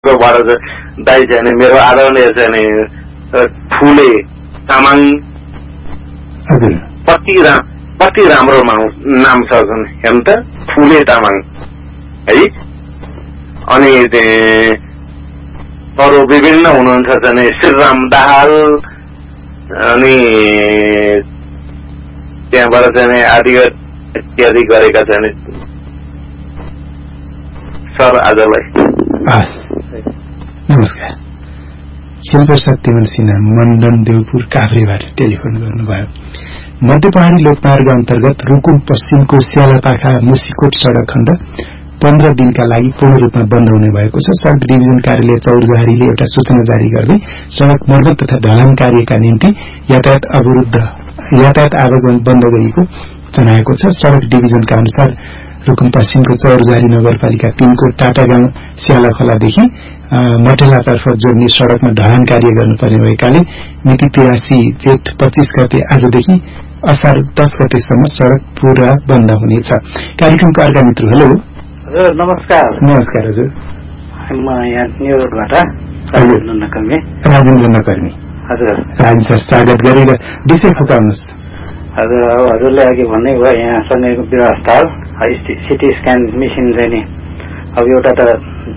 दाइ चाहिँ नि मेरो आदरणीय चाहिँ नि फुले तामाङ कति राम्रो नाम छ हेर्नु त फुले तामाङ है। अनि अरू विभिन्न हुनुहुन्छ चाहिँ श्रीराम दाहाल अनि त्यहाँबाट चाहिँ आदि इत्यादि गरेका चाहिँ सर आजलाई नमस्कार। खेलप्रसाद तिमन सिन्हा मण्डन देवपुर काभ्रेबाट टेलिफोन गर्नुभयो। मध्य पहाड़ी लोकमार्ग अन्तर्गत रुकुम पश्चिमको स्यालापाखा मुसिकोट सड़क खण्ड 15 दिनका लागि पूर्ण रूपमा बन्द हुने भएको छ। सड़क डिभिजन कार्यालय चौरबारीले एउटा सूचना जारी गर्दै सड़क मर्मत तथा ढलान कार्यका निम्ति यातायात आवागमन बन्द गरिएको जनाएको छ। सड़क डिभिजनका अनुसार रुकुम पश्चिमको चौरबारी नगरपालिका 3 को टाटा गाउँ स्यालाखोलादेखि मटेलातर्फ जोड्ने सड़कमा ढलान कार्य गर्नुपर्ने भएकाले मिति 83 जेठ 25 गते आजदेखि असार 10 गतेसम्म सड़क पूरा बन्द हुनेछ। कार्यक्रमका अर्का मित्र हेलो हजुर नमस्कार। नमस्कार हजुर। म यहाँ न्युरोडबाट राजेन्द्र नकर्मी हजुर राजेन्द्र सर स्वागत गरेर विषय फुकाउनुहोस्। हजुर हजुरले अघि भन्नै भयो यहाँ सँगैको व्यवस्था सिटी स्क्यान मेसिन चाहिँ नि अब एउटा त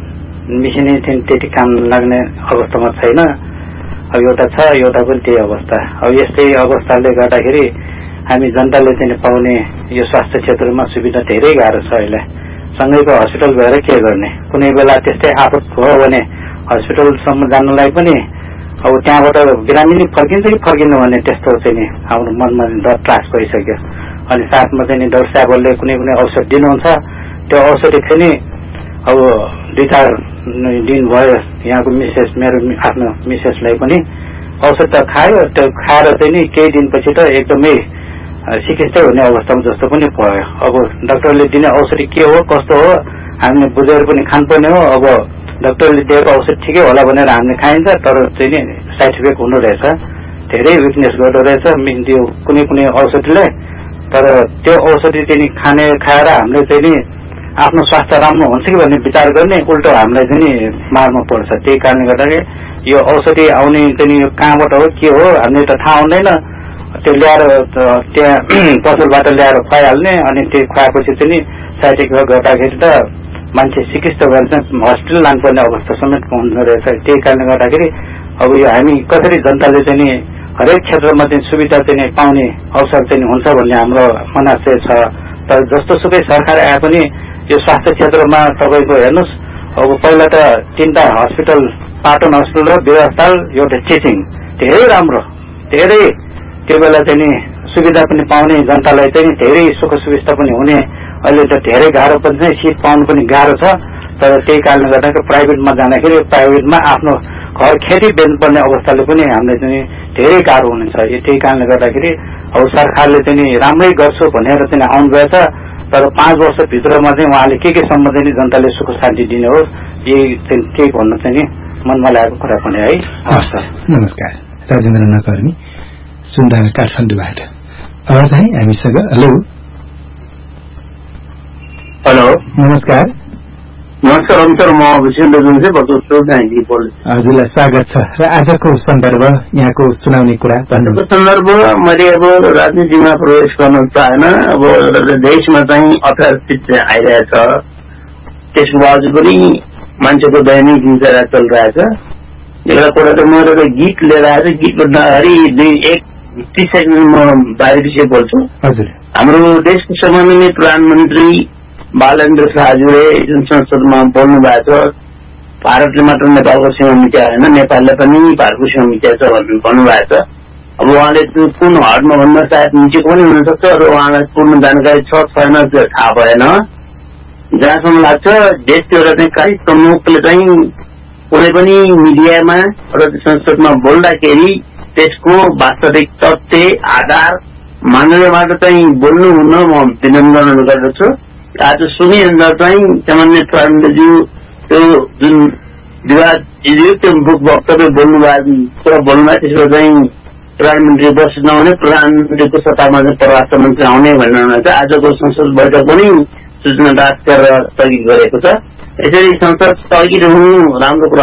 मेसिनै त्यति काम लाग्ने अवस्थामा छैन। अब एउटा छ एउटा पनि त्यही अवस्था। अब यस्तै अवस्थाले गर्दाखेरि हामी जनताले चाहिँ पाउने यो स्वास्थ्य क्षेत्रमा सुविधा धेरै गाह्रो छ। अहिले सँगैको हस्पिटल भएर के गर्ने, कुनै बेला त्यस्तै आपत भयो भने हस्पिटलसम्म जानलाई पनि अब त्यहाँबाट बिरामी फर्किन्छ कि फर्किनु भने त्यस्तो चाहिँ नि हाम्रो मनमा डर त्रास भइसक्यो। अनि साथमा चाहिँ नि डाक्टर साहबहरूले कुनै कुनै औषध दिनुहुन्छ, त्यो औषधि चाहिँ नि अब 2-4 दिन भयो यहाँको मिसेस मेरो आफ्नो मिसेसलाई पनि औषध त खायो, त्यो खाएर चाहिँ नि केही दिनपछि त एकदमै चिकित्सा हुने अवस्थामा जस्तो पनि भयो। अब डाक्टरले दिने औषधि के हो कस्तो हो हामीले बुझेर पनि खानुपर्ने हो। अब डाक्टरले दिएको औषध ठिकै होला भनेर हामीले खाइन्छ, तर चाहिँ नि साइड इफेक्ट हुनु रहेछ, धेरै विकनेस गर्दो रहेछ त्यो कुनै कुनै औषधिले। तर त्यो औषधि चाहिँ खाएर हामीले चाहिँ नि आफ्नो स्वास्थ्य राम्रो हुन्छ कि भन्ने विचार गर्ने उल्टो हामीलाई चाहिँ नि मारमा पर्छ। त्यही कारणले गर्दाखेरि यो औषधि आउने चाहिँ यो कहाँबाट हो के हो हामीले त थाहा हुँदैन। त्यो ल्याएर त्यहाँ पसलबाट ल्याएर खुवाइहाल्ने, अनि त्यो खुवाएपछि चाहिँ नि साइड इफेक्ट गर्दाखेरि त मान्छे चिकित्सा गरेर हस्पिटल लानुपर्ने अवस्था समेत हुँदो रहेछ। त्यही कारणले गर्दाखेरि अब यो हामी कसरी जनताले चाहिँ नि हरेक क्षेत्रमा चाहिँ सुविधा चाहिँ पाउने अवसर चाहिँ हुन्छ भन्ने हाम्रो मनाशय छ। तर जस्तो सुकै सरकार आए पनि यो स्वास्थ्य क्षेत्रमा तपाईँको हेर्नुहोस्, अब पहिला त 3टा हस्पिटल, पाटन हस्पिटल र व्यवस्था एउटा टिचिङ धेरै राम्रो, धेरै त्यो बेला चाहिँ नि सुविधा पनि पाउने, जनतालाई चाहिँ धेरै सुख सुविस्ता पनि हुने। अहिले त धेरै गाह्रो पनि छ, सिट पाउनु पनि गाह्रो छ। तर त्यही कारणले गर्दाखेरि प्राइभेटमा जाँदाखेरि प्राइभेटमा आफ्नो घर खेती बेच्नुपर्ने अवस्थाले पनि हामीलाई चाहिँ धेरै गाह्रो हुनेछ। त्यही कारणले गर्दाखेरि अब सरकारले चाहिँ राम्रै गर्छु भनेर चाहिँ आउनुभएछ। तर 5 वर्षभित्रमा चाहिँ उहाँले के सम्म चाहिँ जनताले सुख शान्ति दिने हो, यही चाहिँ केही भन्नु चाहिँ नि मनमा लागेको कुरा पनि है। नमस्कार। राजेन्द्र नकर्मी सुन्दाल काठमाडौँबाट अब चाहिँ हामीसँग हेलो हेलो नमस्कार। नमस्कार सर, म विशेन्द्र जुन चाहिँ हजुरलाई स्वागत छ। र आजको सन्दर्भ यहाँको सुनाउने कुरा भन्नुहोस्। सन्दर्भ मैले अब राजनीतिमा प्रवेश गर्न चाहेन। अब देशमा चाहिँ अर्थार्थित चाहिँ आइरहेछ, त्यसको बावजुद पनि मान्छेको दैनिक दिनचर्या चलिरहेछ। एउटा कुरा त म एउटा गीत लिएर आएको छु, गीत भन्दाखेरि 30 सेकेन्ड म बाहिर विषय बोल्छु। हजुर। हाम्रो देशको सम्माननीय प्रधानमन्त्री बालेन्द्र शाहज्यूले जुन संसदमा बोल्नु भएको छ, भारतले मात्र नेपालको सीमा मिटाएको होइन, नेपालले पनि भारतको सीमा मिटाएको छ भनेर भन्नुभएको छ। अब उहाँले कुन हदमा भन्दा सायद मिचेको पनि हुनसक्छ, र उहाँलाई पूर्ण जानकारी छ छैन त्यो थाहा भएन। जहाँसम्म लाग्छ देशको एउटा चाहिँ कार्य प्रमुखले चाहिँ कुनै पनि मिडियामा र संसदमा बोल्दाखेरि त्यसको वास्तविक तथ्य आधार मानेरबाट चाहिँ बोल्नु हुन म विनम्र गर्दछु। आज सुनिरहँदा चाहिँ सामान्य प्रधानमन्त्रीज्यू त्यो जुन विवाद त्यो बुक वक्तव्य बोल्नुभयो कुरा बोल्नुभयो, त्यसको चाहिँ प्रधानमन्त्री बस नहुने प्रधानमन्त्रीको सत्तामा चाहिँ परराष्ट्र मन्त्री आउने भनेर आजको संसद बैठक पनि सूचना दास गरेर स्थगित गरेको छ। यसरी संसद स्थगित हुनु राम्रो कुरा